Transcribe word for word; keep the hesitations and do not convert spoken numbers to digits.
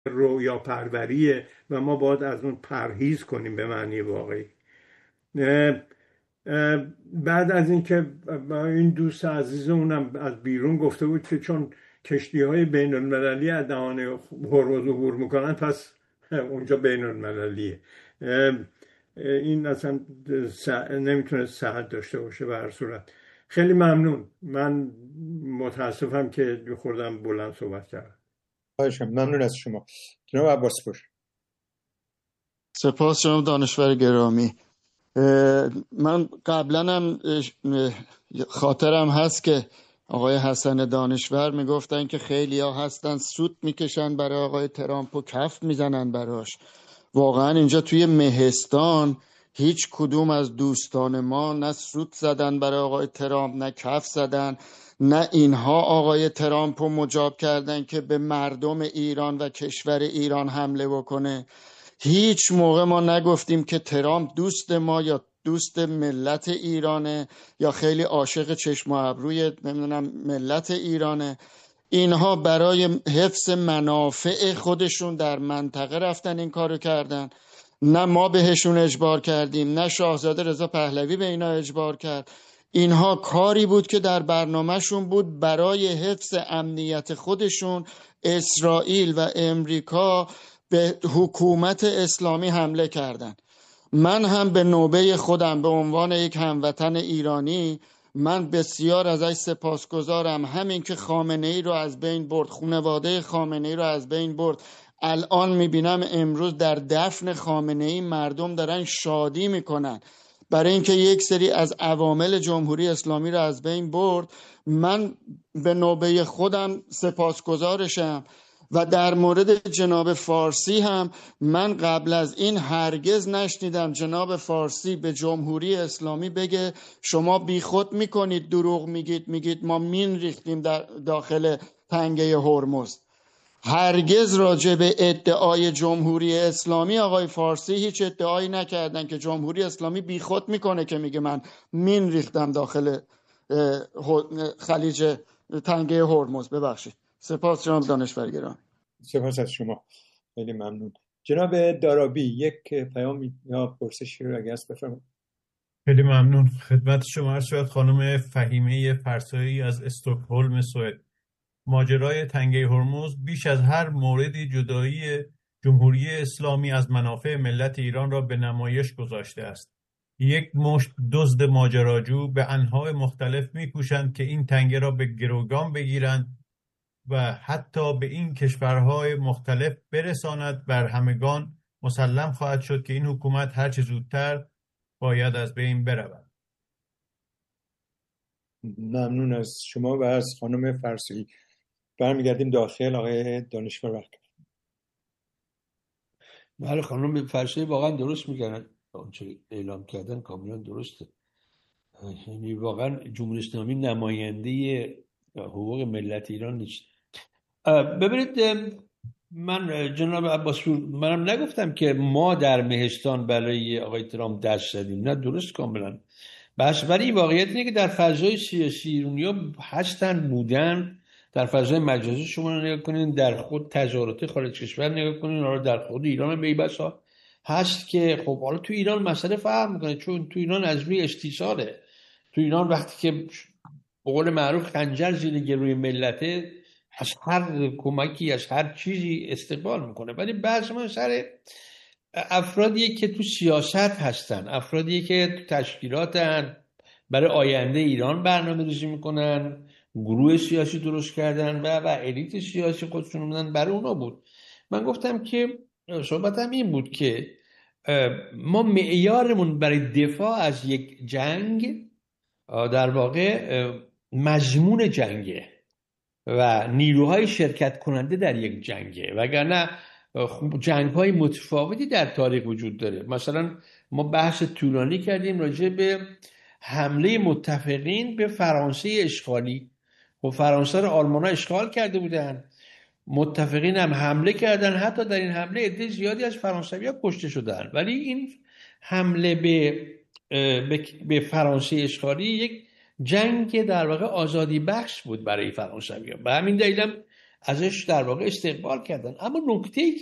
رویا پروریه و ما باید از اون پرهیز کنیم به معنی واقعی. بعد از اینکه این دوست عزیزمونم از بیرون گفته بود که چون کشتی های بین المللی از دهان هرمز عبور میکنن پس اونجا بین المللیه، این اصلا نمیتونه صحت داشته باشه. به هر صورت خیلی ممنون. من متاسفم که خوردم بلند صحبت کردم. خواهشم، ممنون از شما جناب عباسپور. سپاس جناب دانشور گرامی. من قبلا هم خاطرم هست که آقای حسن دانشور میگفتن که خیلی ها هستن سوت میکشن برای آقای ترامپ و کف میزنن براش. واقعا اینجا توی مهستان هیچ کدوم از دوستان ما نه سوت زدن برای آقای ترامپ نه کف زدن، نه اینها آقای ترامپ رو مجاب کردن که به مردم ایران و کشور ایران حمله بکنه. هیچ موقع ما نگفتیم که ترامپ دوست ما یا دوست ملت ایرانه یا خیلی عاشق چشم و ابروی نمیدونم ملت ایرانه. اینها برای حفظ منافع خودشون در منطقه رفتن این کارو کردن. نه ما بهشون اجبار کردیم، نه شاهزاده رضا پهلوی به اینا اجبار کرد. اینها کاری بود که در برنامهشون بود برای حفظ امنیت خودشون. اسرائیل و امریکا به حکومت اسلامی حمله کردن. من هم به نوبه خودم به عنوان یک هموطن ایرانی من بسیار ازش سپاسگزارم. همین که خامنه ای رو از بین برد، خانواده خامنه ای رو از بین برد، الان میبینم امروز در دفن خامنه ای مردم دارن شادی میکنن برای اینکه یک سری از عوامل جمهوری اسلامی رو از بین برد. من به نوبه خودم سپاسگزارشم. و در مورد جناب فارسی هم من قبل از این هرگز نشنیدم جناب فارسی به جمهوری اسلامی بگه شما بیخود میکنید، دروغ میگید، میگید ما مین ریختیم در داخل تنگه هرمز. هرگز راجع به ادعای جمهوری اسلامی آقای فارسی هیچ ادعایی نکردن که جمهوری اسلامی بیخود میکنه که میگه من مین ریختم داخل خلیج تنگه هرمز. ببخشید. سپاس جناب دانشور گرامی. سپاس از شما، خیلی ممنون. جناب دارابی یک پیام یا پرسشی رو اگه هست بفرمایید. خیلی ممنون. خدمت شما عرض شود خانم فهیمه فرسایی از استکهلم سوئد. ماجرای تنگه هرمز بیش از هر موردی جدایی جمهوری اسلامی از منافع ملت ایران را به نمایش گذاشته است. یک مشت دزد ماجراجو به انواع مختلف می‌کوشند که این تنگه را به گروگان بگیرند و حتی به این کشورهای مختلف برساند. بر همگان مسلم خواهد شد که این حکومت هر چه زودتر باید از بین برود. ممنون از شما و از خانم فرسایی. برمیگردیم داخل. آقای دانشور وقت. بله، خانم فرسایی واقعا درست میگن، آنچه اعلام کردن کاملا درسته. یعنی واقعا جمهوری اسلامی نماینده حقوق ملت ایران نیست. ببینید من جناب عباسپور منم نگفتم که ما در مهستان برای آقای ترامپ دست زدیم، نه درست کاملا. بس ولی واقعیت اینه که در فضای سیاسی ایرانیا هستن بودن، در فضای مجازی شما رو نگاه کنین، در خود تظاهرات خارج کشور نگاه کنین، حالا در خود ایران به بسا هست که خب حالا تو ایران مسئله فرق میکنه، چون تو ایران از روی استیصاله. تو ایران وقتی که به قول معروف خنجر زیر گلوی ملته، از هر کمکی از هر چیزی استقبال میکنه. ولی بعضی من سر افرادیه که تو سیاست هستن، افرادیه که تو تشکیلاتن، برای آینده ایران برنامه ریزی میکنن، گروه سیاسی درست کردن و و الیت سیاسی خودشون بودن، برای اونا بود. من گفتم که صحبتم این بود که ما معیارمون برای دفاع از یک جنگ در واقع مضمون جنگه و نیروهای شرکت کننده در یک جنگه، وگرنه جنگ‌های متفاوتی در تاریخ وجود داره. مثلا ما بحث طولانی کردیم راجع به حمله متفقین به فرانسه اشغالی و فرانسه رو آلمان‌ها اشغال کرده بودن، متفقین هم حمله کردن، حتی در این حمله عده زیادی از فرانسوی‌ها کشته شدن. ولی این حمله به به, به فرانسه اشغالی یک جنگ در واقع آزادی بخش بود برای فرانسوی‌ها. به همین دلیل هم ازش در واقع استقبال کردن. اما نکته ای